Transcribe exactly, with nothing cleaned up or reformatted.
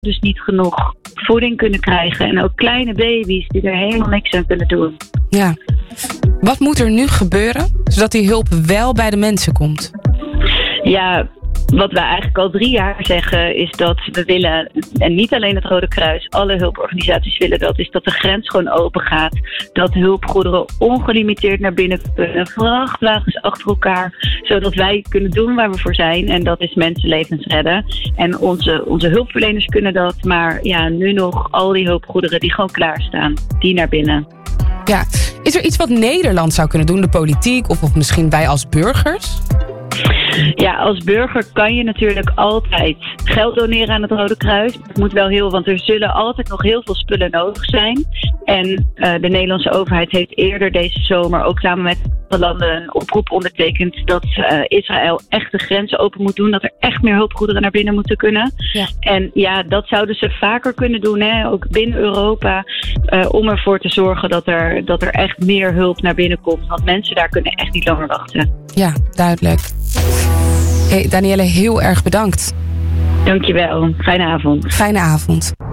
dus niet genoeg voeding kunnen krijgen. En ook kleine baby's die er helemaal niks aan kunnen doen. Ja. Wat moet er nu gebeuren, zodat die hulp wel bij de mensen komt? Ja, wat we eigenlijk al drie jaar zeggen is dat we willen, en niet alleen het Rode Kruis, alle hulporganisaties willen dat, is dat de grens gewoon open gaat. Dat hulpgoederen ongelimiteerd naar binnen kunnen, vrachtwagens achter elkaar, zodat wij kunnen doen waar we voor zijn. En dat is mensenlevens redden. En onze, onze hulpverleners kunnen dat, maar ja, nu nog al die hulpgoederen die gewoon klaarstaan, die naar binnen. Ja, is er iets wat Nederland zou kunnen doen, de politiek of, of misschien wij als burgers? Ja, als burger kan je natuurlijk altijd geld doneren aan het Rode Kruis. Het moet wel heel, want er zullen altijd nog heel veel spullen nodig zijn. En uh, de Nederlandse overheid heeft eerder deze zomer ook samen met de landen een oproep ondertekend dat uh, Israël echt de grenzen open moet doen. Dat er echt meer hulpgoederen naar binnen moeten kunnen. Ja. En ja, dat zouden ze vaker kunnen doen, hè? Ook binnen Europa, uh, om ervoor te zorgen dat er, dat er echt meer hulp naar binnen komt. Want mensen daar kunnen echt niet langer wachten. Ja, duidelijk. Hey, Danielle, heel erg bedankt. Dankjewel. Fijne avond. Fijne avond.